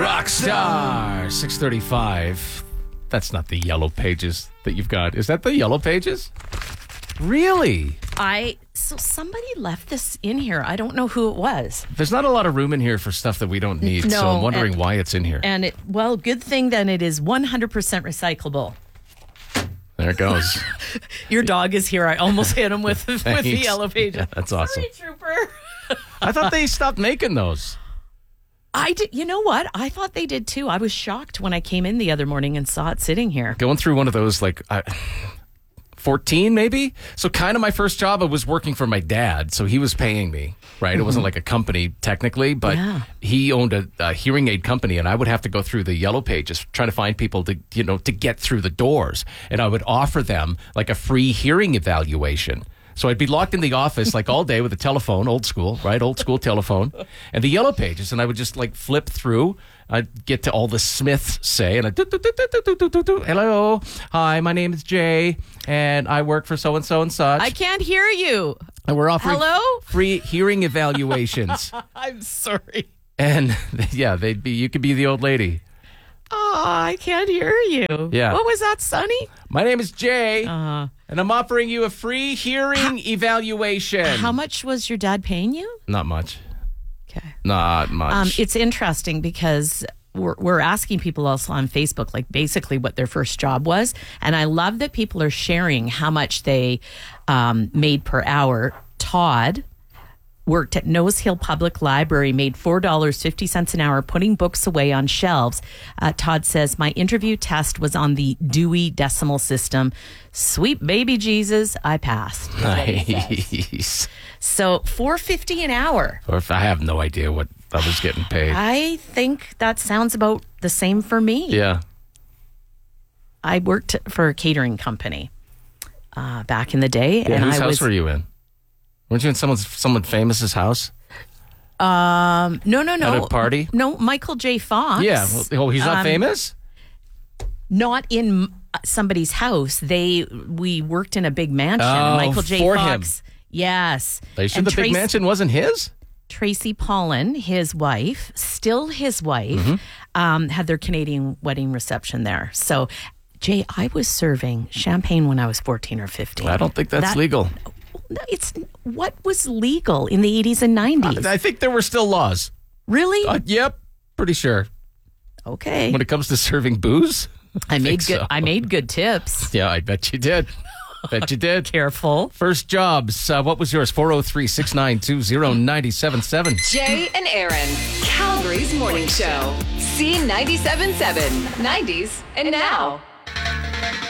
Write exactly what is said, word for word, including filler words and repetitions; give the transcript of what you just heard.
Rockstar. six thirty-five. That's not the Yellow Pages that you've got. Is that the Yellow Pages? Really? I so somebody left this in here. I don't know who it was. There's not a lot of room in here for stuff that we don't need, No, so I'm wondering and- why it's in here. And it well, good thing then it is one hundred percent recyclable. There it goes. Your dog is here. I almost hit him with, with the Thanks. Yellow Pages. Yeah, that's awesome. Sorry, Trooper. I thought they stopped making those. I did. You know what? I thought they did too. I was shocked when I came in the other morning and saw it sitting here. Going through one of those, like, I, fourteen maybe? So kind of my first job, I was working for my dad, so he was paying me, right? Mm-hmm. It wasn't like a company technically, but Yeah. he owned a, a hearing aid company, and I would have to go through the Yellow Pages trying to find people to, you know, to get through the doors. And I would offer them like a free hearing evaluation. So I'd be locked in the office like all day with a telephone, old school, right? Old school telephone, and the Yellow Pages, and I would just like flip through. I'd get to all the Smiths say, and I do, do, do, do, do, do, do, do. Hello, hi, my name is Jay, and I work for so and so and such. I can't hear you. And we're offering Hello? free hearing evaluations. I'm sorry. And yeah, they'd be. You could be the old lady. Oh, I can't hear you. Yeah. What was that, Sonny? My name is Jay, Uh, and I'm offering you a free hearing evaluation. how much was your dad paying you? Not much. Okay. Not much. Um, it's interesting because we're, we're asking people also on Facebook, like basically what their first job was. And I love that people are sharing how much they um, made per hour. Todd worked at Nose Hill Public Library, made four dollars and fifty cents an hour putting books away on shelves. Uh, Todd says, my interview test was on the Dewey Decimal System. Sweet baby Jesus, I passed. is what he says. Nice. So four dollars and fifty cents an hour. Or if I have no idea what I was getting paid. I think that sounds about the same for me. Yeah. I worked for a catering company uh, back in the day. Yeah, and whose I house was, were you in? Weren't you in someone's someone famous's house? Um, no, no, no. At a party? No, Michael J. Fox. Yeah. Well, oh, he's not Um, famous? Not in somebody's house. They we worked in a big mansion. Oh, and Michael J. for Fox. Yes. Are you sure And the big Tracy- mansion wasn't his? Tracy Pollan, his wife, still his wife, Mm-hmm. um, had their Canadian wedding reception there. So, Jay, I was serving champagne when I was fourteen or fifteen. I don't think that's That- legal. No, it's what was legal in the eighties and nineties. I think there were still laws. Really? Uh, yep. Pretty sure. Okay. When it comes to serving booze, I made think good. so. I made good tips. yeah, I bet you did. Bet you did. Careful. First jobs. Uh, what was yours? four oh three, six nine two, oh nine seven seven. Jay and Aaron, Calgary's morning show. C ninety-seven point seven, nineties and now.